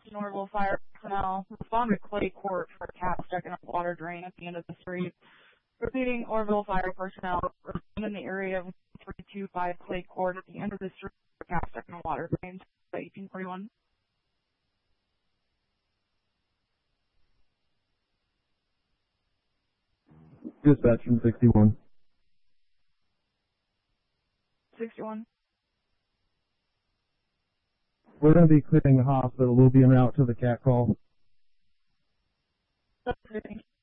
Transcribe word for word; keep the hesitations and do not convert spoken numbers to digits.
sixteen Orville Fire personnel. Respond to Clay Court for a cat stuck in a water drain at the end of the street. Repeating, Orville Fire personnel. Respond in the area of three two five Clay Court at the end of the street for a cat stuck in a water drain. eighteen forty-one. Dispatch from sixty-one. sixty-one. We're going to be clearing the hospital. We'll be en route to the cat call. That's